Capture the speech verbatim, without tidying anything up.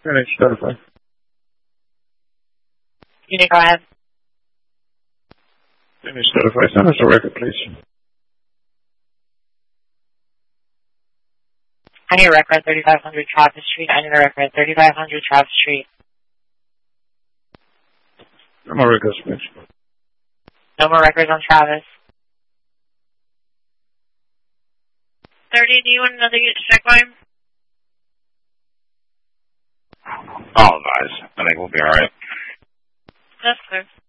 Finish, certify. You need to go ahead. Finish, certify. Send us a record, please. I need a record at thirty-five hundred Travis Street. I need a record at thirty-five hundred Travis Street. No more records, please. No more records on Travis. thirty, do you want another check line? Apologize. I think we'll be alright. That's clear.